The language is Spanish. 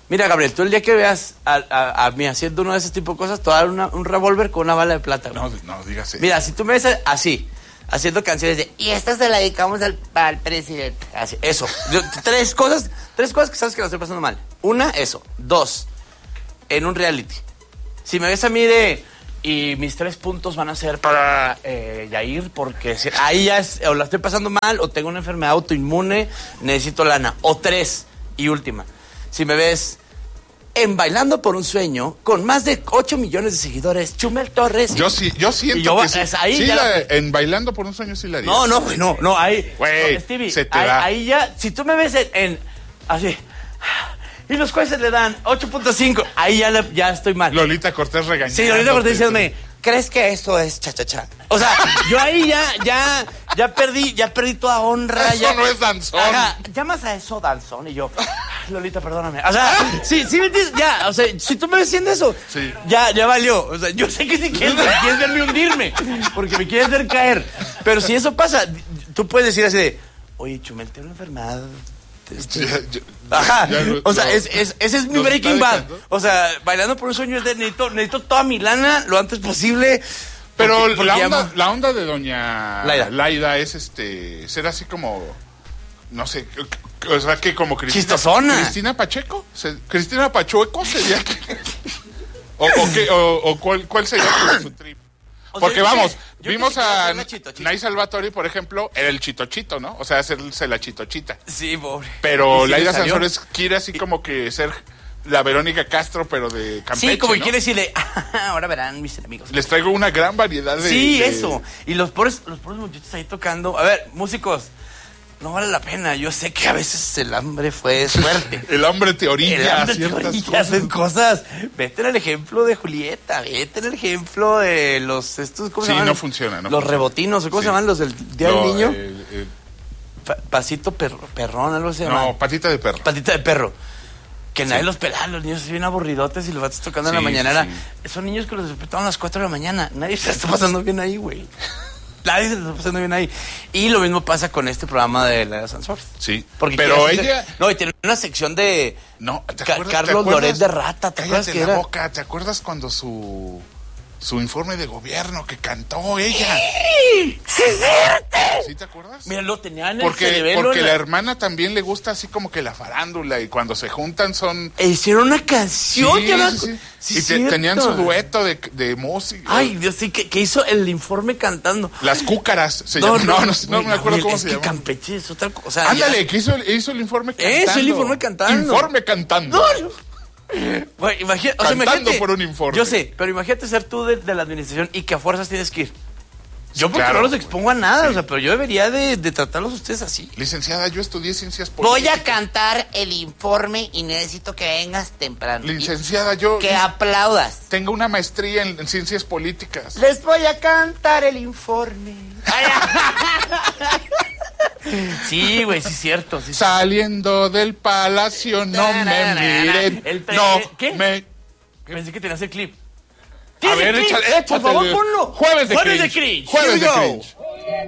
Mira, Gabriel, tú el día que veas a mí haciendo uno de ese tipo de cosas, te voy a dar un revólver con una bala de plata. No, dígase. Mira, si tú me ves así, haciendo canciones de, y esta se la dedicamos al presidente. Así, eso. Tres cosas que sabes que la estoy pasando mal. Una, eso. Dos, en un reality. Si me ves a mí y mis 3 puntos van a ser para Yair, porque ahí ya o la estoy pasando mal, o tengo una enfermedad autoinmune, necesito lana. O 3, y última. Si me ves en Bailando por un Sueño, con más de 8 millones de seguidores, Chumel Torres. Yo siento que sí. Ahí sí ya en Bailando por un Sueño sí la haría. No, ahí. Güey, Stevie, se te da. Ahí ya, si tú me ves así, y los jueces le dan 8.5, ahí ya estoy mal. Lolita Cortés regañando. Sí, Lolita Cortés diciéndome, ¿crees que eso es cha-cha-cha? O sea, yo ahí ya perdí toda honra. Eso no es danzón. Ajá, llamas a eso danzón y yo, Lolita, perdóname. O sea, sí me entiendes, ya, o sea, si tú me ves haciendo eso, sí. ya valió. O sea, yo sé que si quieres verme hundirme, porque me quieres ver caer. Pero si eso pasa, tú puedes decir así de, oye, Chumel, tengo una enfermedad. Ajá, o sea, ese es mi Breaking Bad. O sea, Bailando por un Sueño es de necesito toda mi lana lo antes posible. Pero la onda de doña Laida es ser así como, no sé, o sea, que como chistosona. Cristina Pacheco. Cristina Pachueco sería que ¿cuál sería su trip? Porque vamos, vimos a Nay Salvatori, por ejemplo, era el chitochito, ¿no? O sea, hacerse la chitochita. Sí, pobre. Pero Laida Sansores quiere así como que ser la Verónica Castro, pero de Campeche, sí, como que ¿no? quiere decirle, ahora verán mis enemigos. Les traigo una gran variedad de... Sí, eso. Y los pobres muchachos ahí tocando. A ver, músicos, no vale la pena. Yo sé que a veces el hambre fue suerte. El hambre te orilla a ciertas cosas. Vete en el ejemplo de Julieta, vete en el ejemplo de ¿cómo se llaman? No funciona, ¿no? Los rebotinos, ¿cómo se llaman los del Día del Niño? Pasito perrón, algo se llama. No, patita de perro. Patita de perro. Que nadie los pelaba, los niños se vienen aburridotes y los vas tocando en la mañanera. Sí. Son niños que los despertaban a las 4 de la mañana. Nadie se está pasando bien ahí, güey. Nadie se está pasando bien ahí. Y lo mismo pasa con este programa de la Sansores. Sí. Porque pero ella... No, y tiene una sección de... No, Carlos Loret de Rata. ¿Te acuerdas que era? Boca. ¿Te acuerdas cuando su informe de gobierno que cantó ella? ¡Sí! ¿Sí te acuerdas? Mira, lo tenía en el porque cerebelo. Porque la hermana también le gusta así como que la farándula y cuando se juntan son... Hicieron una canción. Sí, tenían su dueto de música. Ay, Dios, sí, que hizo el informe cantando. Las Cúcaras se llama. No me acuerdo cómo se llama. Campeche es otra cosa. Ándale, que hizo el informe cantando. Eso, el informe cantando. Informe cantando. No. Bueno, imagínate por un informe. Yo sé, pero imagínate ser tú de la administración y que a fuerzas tienes que ir. Yo porque claro, no los expongo a nada, sí. O sea, pero yo debería de tratarlos a ustedes así. Licenciada, yo estudié ciencias políticas. Voy a cantar el informe y necesito que vengas temprano. Licenciada, yo... Que aplaudas. Tengo una maestría en ciencias políticas. Les voy a cantar el informe. Sí, güey, sí es cierto. Sí, saliendo del palacio, no me miren. ¿Qué? Pensé que tenías el clip. A ver, échale, por favor, ponlo. Jueves de cringe. Jueves de cringe.